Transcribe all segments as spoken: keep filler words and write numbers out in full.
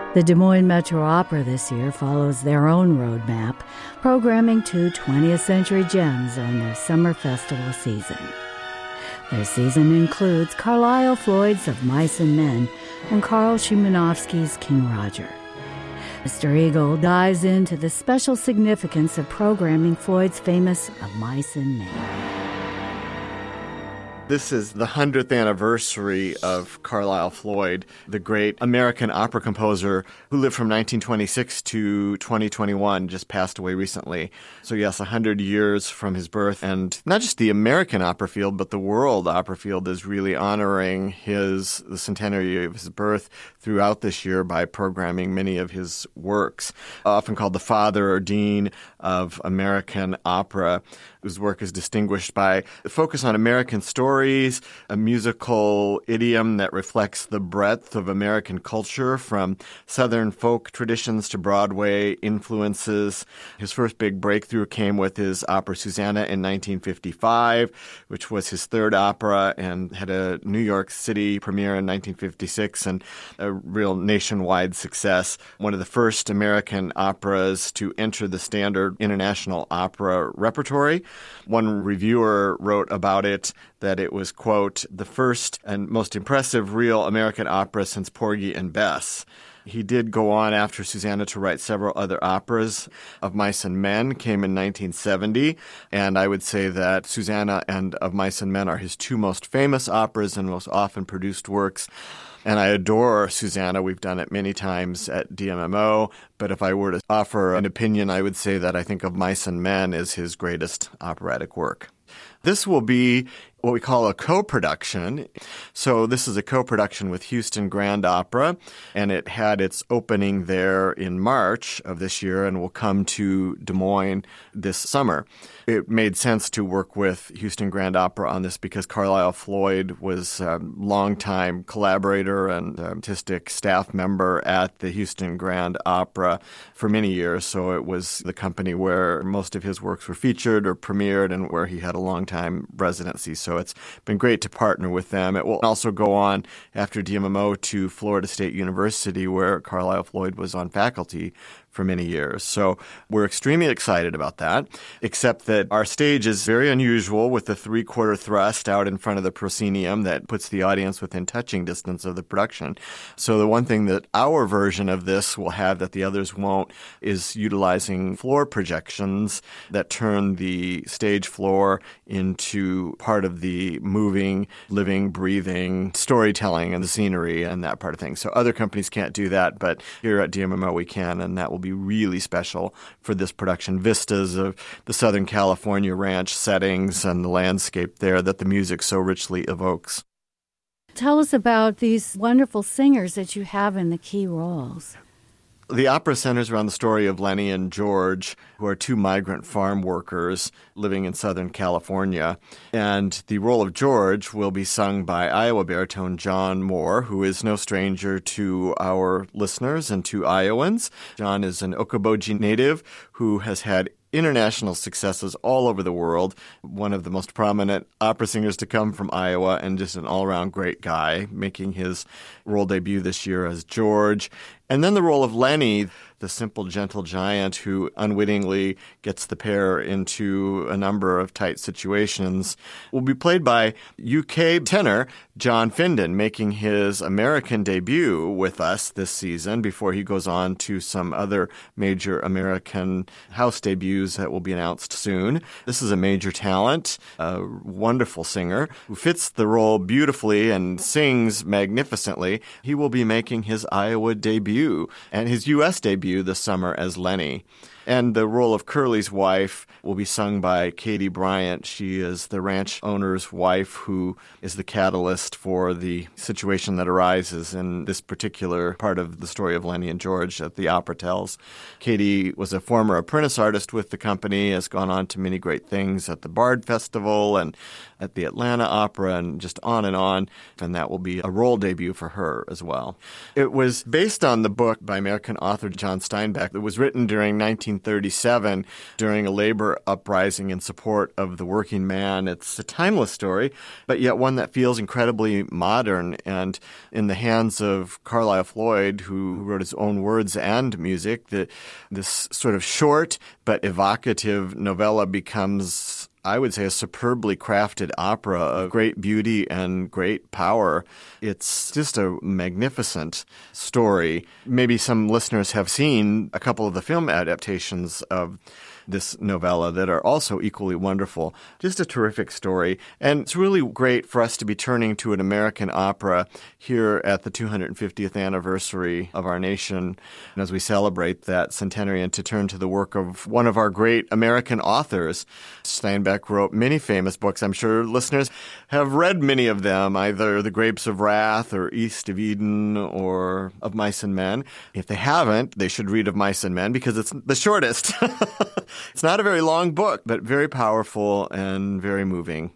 The Des Moines Metro Opera this year follows their own roadmap, programming two twentieth century gems on their summer festival season. Their season includes Carlisle Floyd's Of Mice and Men and Karl Szymanowski's King Roger. Mister Eagle dives into the special significance of programming Floyd's famous Of Mice and Men. This is the hundredth anniversary of Carlisle Floyd, the great American opera composer who lived from nineteen twenty-six to twenty twenty-one, just passed away recently. So yes, one hundred years from his birth. And not just the American opera field, but the world opera field is really honoring his the centenary of his birth throughout this year by programming many of his works. Often called the father or dean of American opera, whose work is distinguished by the focus on American stories, a musical idiom that reflects the breadth of American culture from Southern folk traditions to Broadway influences. His first big breakthrough came with his opera Susanna in nineteen fifty-five, which was his third opera and had a New York City premiere in nineteen fifty-six and a real nationwide success. One of the first American operas to enter the standard international opera repertory. One reviewer wrote about it that it was, quote, the first and most impressive real American opera since Porgy and Bess. He did go on after Susanna to write several other operas. Of Mice and Men came in nineteen seventy, and I would say that Susanna and Of Mice and Men are his two most famous operas and most often produced works. And I adore Susanna. We've done it many times at D M M O. But if I were to offer an opinion, I would say that I think Of Mice and Men is his greatest operatic work. This will be what we call a co-production. So this is a co-production with Houston Grand Opera, and it had its opening there in March of this year and will come to Des Moines this summer. It made sense to work with Houston Grand Opera on this because Carlisle Floyd was a longtime collaborator and artistic staff member at the Houston Grand Opera for many years. So it was the company where most of his works were featured or premiered and where he had a long-time residency. So it's been great to partner with them. It will also go on after D M M O to Florida State University, where Carlisle Floyd was on faculty for many years. So we're extremely excited about that, except that our stage is very unusual with the three-quarter thrust out in front of the proscenium that puts the audience within touching distance of the production. So the one thing that our version of this will have that the others won't is utilizing floor projections that turn the stage floor into part of the moving, living, breathing storytelling and the scenery and that part of things. So other companies can't do that, but here at D M M O we can, and that will be really special for this production. Vistas of the Southern California ranch settings and the landscape there that the music so richly evokes. Tell us about these wonderful singers that you have in the key roles. The opera centers around the story of Lenny and George, who are two migrant farm workers living in Southern California. And the role of George will be sung by Iowa baritone John Moore, who is no stranger to our listeners and to Iowans. John is an Okoboji native who has had international successes all over the world, one of the most prominent opera singers to come from Iowa, and just an all-around great guy, making his role debut this year as George. And then the role of Lenny, the simple, gentle giant who unwittingly gets the pair into a number of tight situations, will be played by U K tenor John Findon, making his American debut with us this season before he goes on to some other major American house debuts that will be announced soon. This is a major talent, a wonderful singer who fits the role beautifully and sings magnificently. He will be making his Iowa debut and his U S debut this summer as Lenny. And the role of Curly's wife will be sung by Katie Bryant. She is the ranch owner's wife who is the catalyst for the situation that arises in this particular part of the story of Lenny and George that the opera tells. Katie was a former apprentice artist with the company, has gone on to many great things at the Bard Festival and at the Atlanta Opera and just on and on. And that will be a role debut for her as well. It was based on the book by American author John Steinbeck that was written during nineteen nineteen thirty-seven during a labor uprising in support of the working man. It's a timeless story, but yet one that feels incredibly modern and in the hands of Carlisle Floyd, who wrote his own words and music. The, this sort of short but evocative novella becomes, I would say, a superbly crafted opera of great beauty and great power. It's just a magnificent story. Maybe some listeners have seen a couple of the film adaptations of this novella that are also equally wonderful. Just a terrific story. And it's really great for us to be turning to an American opera here at the two hundred fiftieth anniversary of our nation, and as we celebrate that centenary, and to turn to the work of one of our great American authors. Steinbeck wrote many famous books. I'm sure listeners have read many of them, either The Grapes of Wrath or East of Eden or Of Mice and Men. If they haven't, they should read Of Mice and Men because it's the shortest. It's not a very long book, but very powerful and very moving.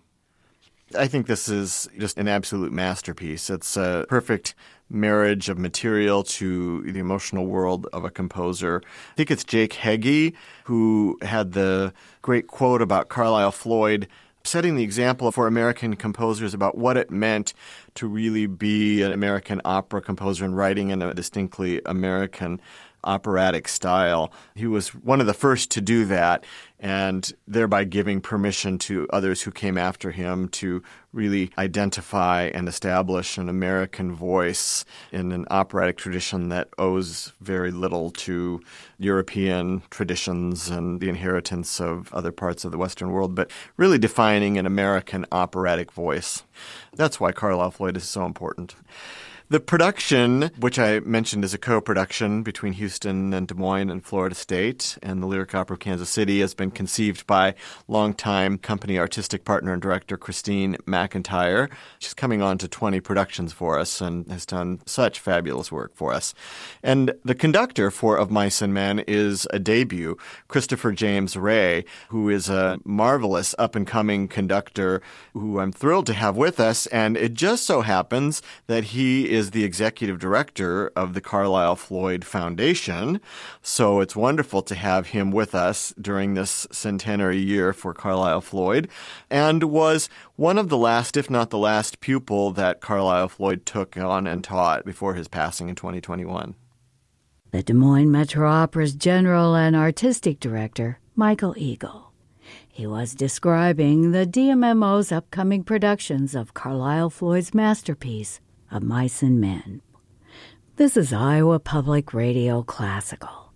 I think this is just an absolute masterpiece. It's a perfect marriage of material to the emotional world of a composer. I think it's Jake Heggie who had the great quote about Carlisle Floyd setting the example for American composers about what it meant to really be an American opera composer and writing in a distinctly American operatic style. He was one of the first to do that, and thereby giving permission to others who came after him to really identify and establish an American voice in an operatic tradition that owes very little to European traditions and the inheritance of other parts of the Western world, but really defining an American operatic voice. That's why Carlisle Floyd is so important. The production, which I mentioned is a co-production between Houston and Des Moines and Florida State and the Lyric Opera of Kansas City, has been conceived by longtime company artistic partner and director Christine McIntyre. She's coming on to twenty productions for us and has done such fabulous work for us. And the conductor for Of Mice and Men is a debut, Christopher James Ray, who is a marvelous up-and-coming conductor who I'm thrilled to have with us. And it just so happens that he is the executive director of the Carlisle Floyd Foundation. So it's wonderful to have him with us during this centenary year for Carlisle Floyd, and was one of the last, if not the last, pupil that Carlisle Floyd took on and taught before his passing in twenty twenty-one. The Des Moines Metro Opera's general and artistic director, Michael Eagle. He was describing the D M M O's upcoming productions of Carlisle Floyd's masterpiece, Of Mice and Men. This is Iowa Public Radio Classical.